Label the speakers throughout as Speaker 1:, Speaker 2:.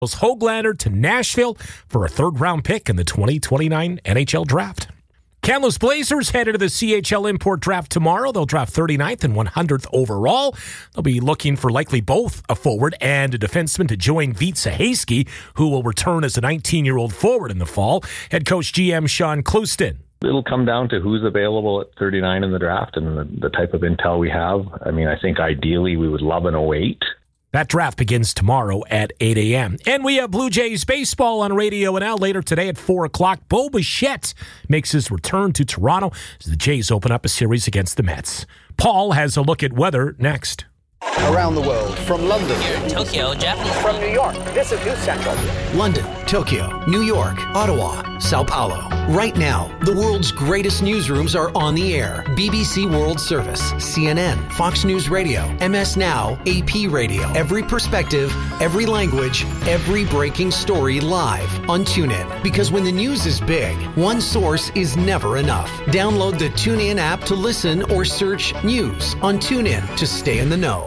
Speaker 1: Hoaglander to Nashville for a third-round pick in the 2029 NHL Draft. Kamloops Blazers headed to the CHL Import Draft tomorrow. They'll draft 39th and 100th overall. They'll be looking for likely both a forward and a defenseman to join Vitsa Hayski, who will return as a 19-year-old forward in the fall. Head coach GM Sean Clouston.
Speaker 2: It'll come down to who's available at 39 in the draft and the type of intel we have. I mean, I think ideally we would love an 08.
Speaker 1: That draft begins tomorrow at 8 a.m. And we have Blue Jays baseball on Radio NL later today at 4 o'clock. Bo Bichette makes his return to Toronto as the Jays open up a series against the Mets. Paul has a look at weather next.
Speaker 3: Around the world, from London,
Speaker 4: Tokyo, Japan,
Speaker 5: from New York, this is News Central.
Speaker 3: London, Tokyo, New York, Ottawa, Sao Paulo. Right now, the world's greatest newsrooms are on the air. BBC World Service, CNN, Fox News Radio, MS Now, AP Radio. Every perspective, every language, every breaking story live on TuneIn. Because when the news is big, one source is never enough. Download the TuneIn app to listen or search news on TuneIn to stay in the know.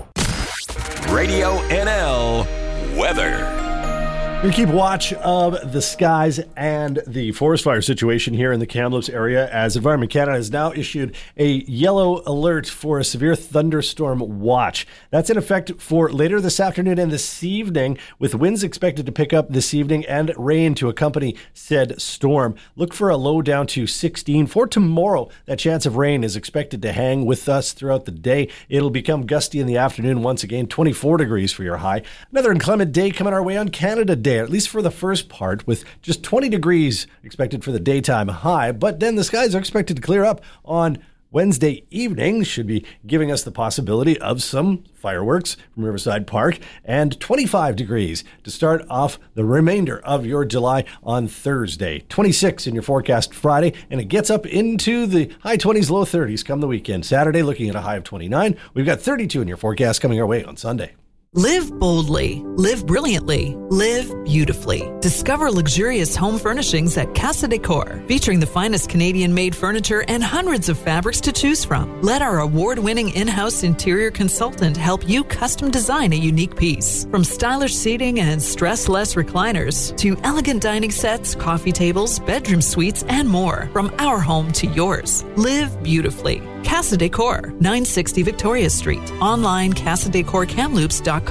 Speaker 6: Radio NL weather.
Speaker 7: We keep watch of the skies and the forest fire situation here in the Kamloops area as Environment Canada has now issued a yellow alert for a severe thunderstorm watch. That's in effect for later this afternoon and this evening, with winds expected to pick up this evening and rain to accompany said storm. Look for a low down to 16. For tomorrow, that chance of rain is expected to hang with us throughout the day. It'll become gusty in the afternoon once again, 24 degrees for your high. Another inclement day coming our way on Canada Day, at least for the first part, with just 20 degrees expected for the daytime high. But then the skies are expected to clear up on Wednesday evening. Should be giving us the possibility of some fireworks from Riverside Park, and 25 degrees to start off the remainder of your July on Thursday. 26 in your forecast Friday, and it gets up into the high 20s, low 30s come the weekend. Saturday looking at a high of 29. We've got 32 in your forecast coming our way on Sunday.
Speaker 8: Live boldly, live brilliantly, live beautifully. Discover luxurious home furnishings at Casa Decor, featuring the finest Canadian-made furniture and hundreds of fabrics to choose from. Let our award-winning in-house interior consultant help you custom design a unique piece. From stylish seating and stress-less recliners to elegant dining sets, coffee tables, bedroom suites, and more. From our home to yours. Live beautifully. Casa Decor, 960 Victoria Street. Online, CasaDecorKamloops.com.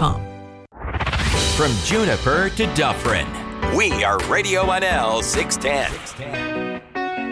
Speaker 6: From Juniper to Dufferin, we are Radio NL 610.